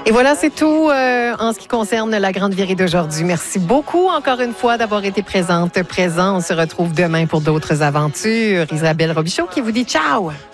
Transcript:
Et voilà, c'est tout en ce qui concerne la grande virée d'aujourd'hui. Merci beaucoup encore une fois d'avoir été présent. On se retrouve demain pour d'autres aventures. Isabelle Robichaud qui vous dit ciao!